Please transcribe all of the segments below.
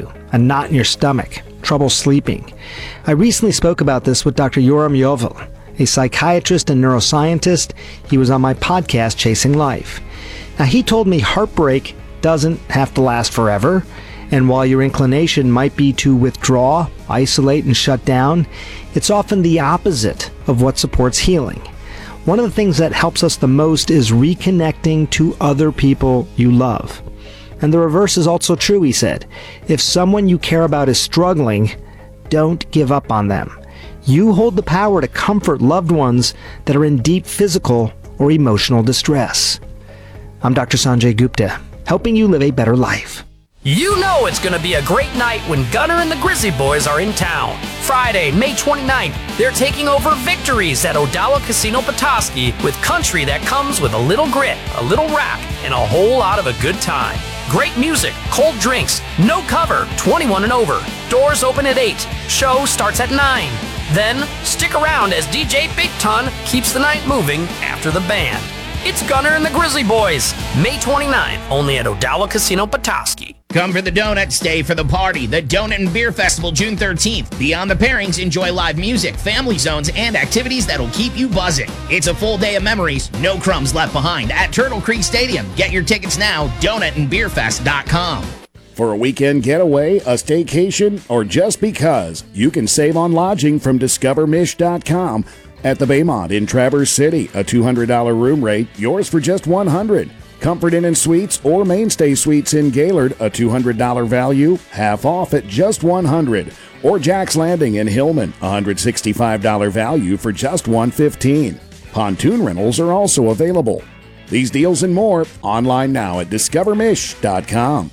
you, a knot in your stomach, trouble sleeping. I recently spoke about this with Dr. Yoram Yovel, a psychiatrist and neuroscientist. He was on my podcast, Chasing Life. Now, he told me heartbreak doesn't have to last forever, and while your inclination might be to withdraw, isolate, and shut down, it's often the opposite of what supports healing. One of the things that helps us the most is reconnecting to other people you love. And the reverse is also true, he said. If someone you care about is struggling, don't give up on them. You hold the power to comfort loved ones that are in deep physical or emotional distress. I'm Dr. Sanjay Gupta, helping you live a better life. You know it's going to be a great night when Gunner and the Grizzly Boys are in town. Friday, May 29th, they're taking over Victories at O'Dowd Casino Petoskey with country that comes with a little grit, a little rap, and a whole lot of a good time. Great music, cold drinks, no cover, 21 and over. Doors open at 8. Show starts at 9. Then, stick around as DJ Big Ton keeps the night moving after the band. It's Gunner and the Grizzly Boys, May 29th, only at O'Dowd Casino Petoskey. Come for the donut, stay for the party. The Donut and Beer Festival, June 13th. Beyond the pairings, enjoy live music, family zones, and activities that'll keep you buzzing. It's a full day of memories, no crumbs left behind at Turtle Creek Stadium. Get your tickets now, donutandbeerfest.com. For a weekend getaway, a staycation, or just because, you can save on lodging from discovermish.com. At the Baymont in Traverse City, a $200 room rate, yours for just $100. Comfort Inn and Suites or Mainstay Suites in Gaylord, a $200 value, half off at just $100. Or Jack's Landing in Hillman, a $165 value for just $115. Pontoon rentals are also available. These deals and more online now at discovermish.com.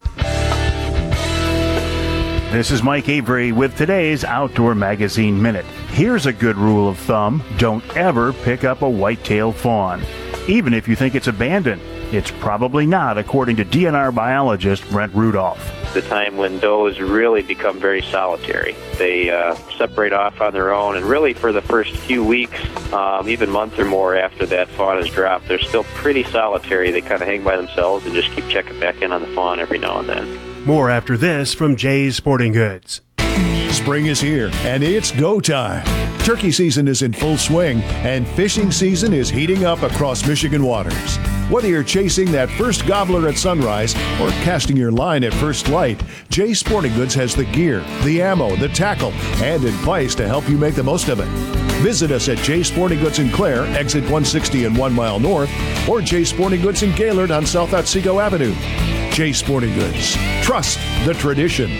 This is Mike Avery with today's Outdoor Magazine Minute. Here's a good rule of thumb. Don't ever pick up a white-tailed fawn. Even if you think it's abandoned, it's probably not, according to DNR biologist Brent Rudolph. The time when does really become very solitary. They separate off on their own, and really for the first few weeks, even month or more after that fawn is dropped, they're still pretty solitary. They kind of hang by themselves and just keep checking back in on the fawn every now and then. More after this from Jay's Sporting Goods. Spring is here, and it's go time. Turkey season is in full swing, and fishing season is heating up across Michigan waters. Whether you're chasing that first gobbler at sunrise or casting your line at first light, Jay's Sporting Goods has the gear, the ammo, the tackle, and advice to help you make the most of it. Visit us at Jay's Sporting Goods in Clare, exit 160 and 1 mile north, or Jay's Sporting Goods in Gaylord on South Otsego Avenue. Jay's Sporting Goods. Trust the tradition.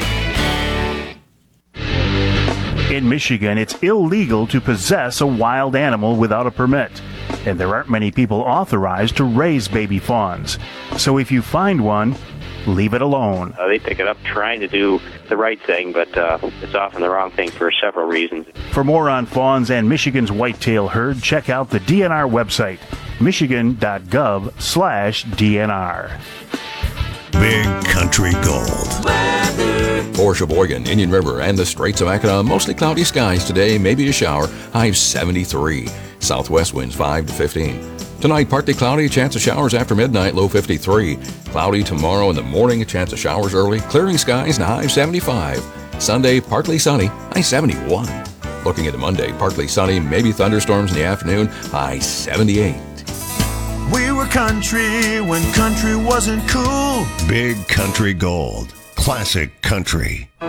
In Michigan, it's illegal to possess a wild animal without a permit, and there aren't many people authorized to raise baby fawns. So if you find one, leave it alone. They pick it up trying to do the right thing, but it's often the wrong thing for several reasons. For more on fawns and Michigan's whitetail herd, check out the DNR website, michigan.gov/DNR. Big Country Gold. For Sheboygan, Indian River, and the Straits of Mackinac, mostly cloudy skies today, maybe a shower, high 73. Southwest winds 5 to 15. Tonight, partly cloudy, chance of showers after midnight, low 53. Cloudy tomorrow in the morning, a chance of showers early, clearing skies and high 75. Sunday, partly sunny, high 71. Looking into Monday, partly sunny, maybe thunderstorms in the afternoon, high 78. We were country when country wasn't cool. Big Country Gold. Classic country.